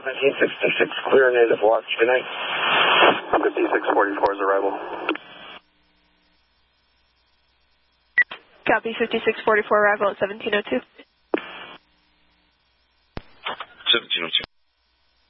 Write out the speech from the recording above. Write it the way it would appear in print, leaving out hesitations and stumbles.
1766, clear native watch. Good night. 5644's arrival. Copy 5644, arrival at 1702. 1702.